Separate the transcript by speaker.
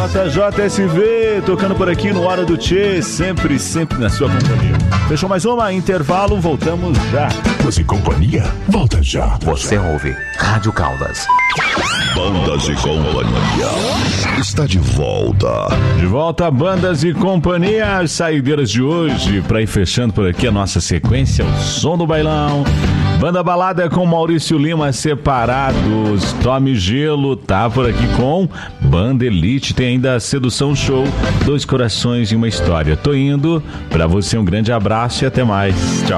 Speaker 1: JSV, tocando por aqui no Hora do Tchê, sempre na sua companhia. Fechou mais uma, intervalo, voltamos já.
Speaker 2: Bandas e Companhia, volta já.
Speaker 3: Você ouve Rádio Caldas.
Speaker 2: Bandas e Companhia está de volta.
Speaker 1: De volta a Bandas e Companhia, as saideiras de hoje, para ir fechando por aqui a nossa sequência, o som do bailão. Banda Balada com Maurício Lima, Separados. Tome Gelo tá por aqui com Banda Elite. Tem ainda Sedução Show, Dois Corações e uma História. Tô indo, pra você um grande abraço e até mais. Tchau.